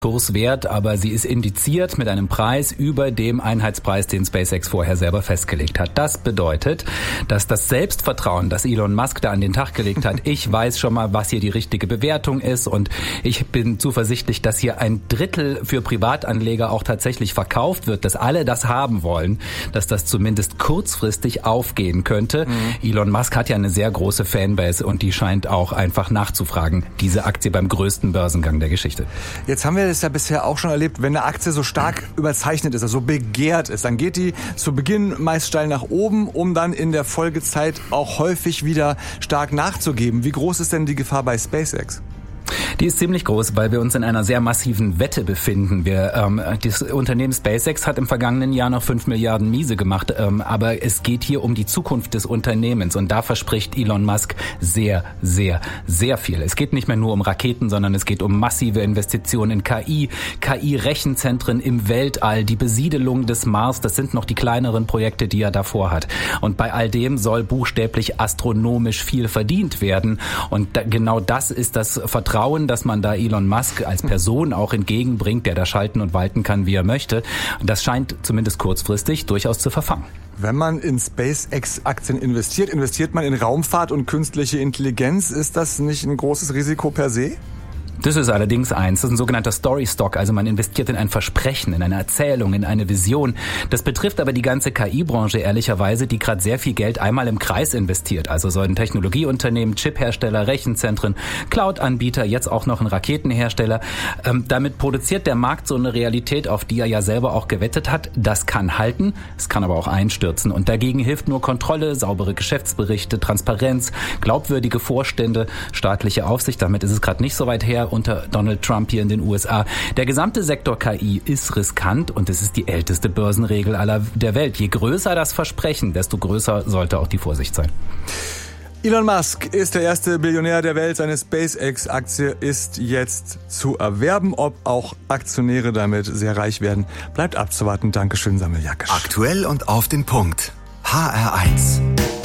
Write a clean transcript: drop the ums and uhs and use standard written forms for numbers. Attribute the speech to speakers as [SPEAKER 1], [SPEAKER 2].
[SPEAKER 1] Kurswert, aber sie ist indiziert mit einem Preis über dem Einheitspreis, den SpaceX vorher selber festgelegt hat. Das bedeutet, dass das Selbstvertrauen, das Elon Musk da an den Tag gelegt hat, ich weiß schon mal, was hier die richtige Bewertung ist und ich bin zuversichtlich, dass hier ein Drittel für Privatanleger auch tatsächlich verkauft wird, dass alle das haben wollen, dass das zumindest kurzfristig aufgehen könnte. Elon Musk hat ja eine sehr große Fanbase und die scheint auch einfach nachzufragen, diese Aktie beim größten Börsengang der Geschichte.
[SPEAKER 2] Jetzt haben wir das ja bisher auch schon erlebt, wenn eine Aktie so stark überzeichnet ist, also begehrt ist, dann geht die zu Beginn meist steil nach oben, um dann in der Folgezeit auch häufig wieder stark nachzugeben. Wie groß ist denn die Gefahr bei SpaceX?
[SPEAKER 1] Die ist ziemlich groß, weil wir uns in einer sehr massiven Wette befinden. Das Unternehmen SpaceX hat im vergangenen Jahr noch 5 Milliarden Miese gemacht, aber es geht hier um die Zukunft des Unternehmens und da verspricht Elon Musk sehr, sehr, sehr viel. Es geht nicht mehr nur um Raketen, sondern es geht um massive Investitionen in KI, KI-Rechenzentren im Weltall, die Besiedelung des Mars, das sind noch die kleineren Projekte, die er davor hat. Und bei all dem soll buchstäblich astronomisch viel verdient werden und genau das ist das Vertrauen, dass man da Elon Musk als Person auch entgegenbringt, der da schalten und walten kann, wie er möchte. Das scheint zumindest kurzfristig durchaus zu verfangen.
[SPEAKER 2] Wenn man in SpaceX-Aktien investiert man in Raumfahrt und künstliche Intelligenz. Ist das nicht ein großes Risiko per se?
[SPEAKER 1] Das ist allerdings eins. Das ist ein sogenannter Story Stock. Also man investiert in ein Versprechen, in eine Erzählung, in eine Vision. Das betrifft aber die ganze KI-Branche ehrlicherweise, die gerade sehr viel Geld einmal im Kreis investiert. Also so ein Technologieunternehmen, Chiphersteller, Rechenzentren, Cloud-Anbieter, jetzt auch noch ein Raketenhersteller. Damit produziert der Markt so eine Realität, auf die er ja selber auch gewettet hat. Das kann halten, es kann aber auch einstürzen. Und dagegen hilft nur Kontrolle, saubere Geschäftsberichte, Transparenz, glaubwürdige Vorstände, staatliche Aufsicht. Damit ist es gerade nicht so weit her unter Donald Trump hier in den USA. Der gesamte Sektor KI ist riskant und es ist die älteste Börsenregel der Welt. Je größer das Versprechen, desto größer sollte auch die Vorsicht sein.
[SPEAKER 2] Elon Musk ist der erste Billionär der Welt. Seine SpaceX-Aktie ist jetzt zu erwerben. Ob auch Aktionäre damit sehr reich werden, bleibt abzuwarten. Dankeschön, Samir Jakisch.
[SPEAKER 3] Aktuell und auf den Punkt. HR1.